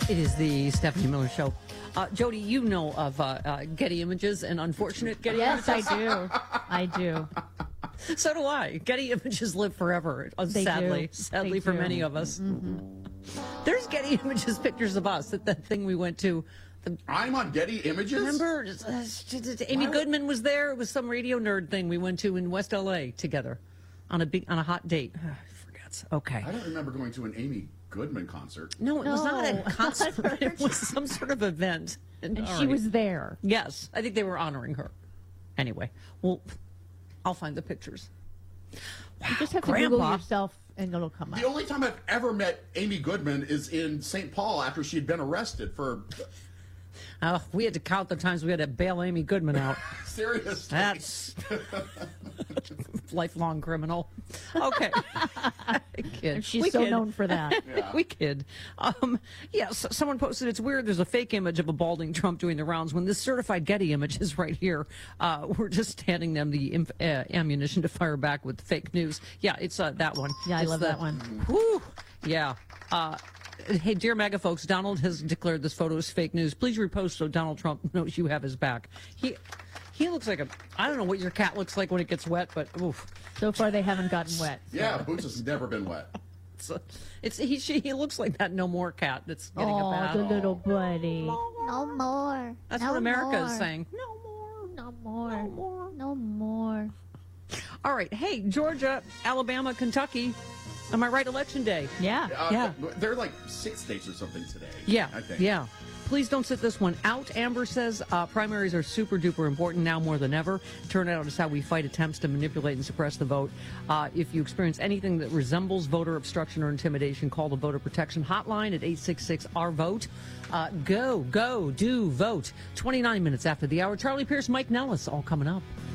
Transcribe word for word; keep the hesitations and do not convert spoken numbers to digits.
It is the Stephanie Miller Show. Uh, Jody, you know of uh, uh, Getty Images and unfortunate Getty Yes, Images. I do. I do. So do I. Getty Images live forever, uh, They sadly. do. Sadly They for do. many of us. Mm-hmm. There's Getty Images pictures of us at that thing we went to. The, I'm on Getty Images? remember, uh, Amy Goodman was there. It was some radio nerd thing we went to in West L A together on a big on a hot date. I forget. Okay. I don't remember going to an Amy Goodman concert. No, it was not No. a concert. It was some sort of event. And All she right. was there. Yes, I think they were honoring her. Anyway, well, I'll find the pictures. Wow, You just have to Grandpa. Google yourself and it'll come up. The only time I've ever met Amy Goodman is in Saint Paul after she had been arrested for... Uh, we had to count the times we had to bail Amy Goodman out. Seriously. That's lifelong criminal. Okay. Kid. She's We so kid. known for that. Yeah. We kid. Um, yes, someone posted, it's weird, there's a fake image of a balding Trump doing the rounds when this certified Getty image is right here. Uh, we're just handing them the inf- uh, ammunition to fire back with fake news. Yeah, it's uh, that one. Yeah, I It's love the- that one. Whew. Yeah. Uh, hey, dear MAGA folks, Donald has declared this photo is fake news. Please repost so Donald Trump knows you have his back. He he looks like a, I don't know what your cat looks like when it gets wet, but oof. So far, they haven't gotten wet. Yeah, Boots has never been wet. It's, uh, it's he, she, he looks like that No More cat that's getting a Oh, bath. the little buddy. No more. That's no what America more. is saying. No more. No more. No more. No more. All right. Hey, Georgia, Alabama, Kentucky. Am I right? Election day. Yeah. Uh, Yeah. There are like six states or something today. Yeah. I think. Yeah. Please don't sit this one out. Amber says uh, primaries are super duper important now more than ever. Turnout is how we fight attempts to manipulate and suppress the vote. Uh, if you experience anything that resembles voter obstruction or intimidation, call the Voter Protection Hotline at eight six six R vote. Uh, go, go, do vote. twenty-nine minutes after the hour. Charlie Pierce, Mike Nellis, all coming up.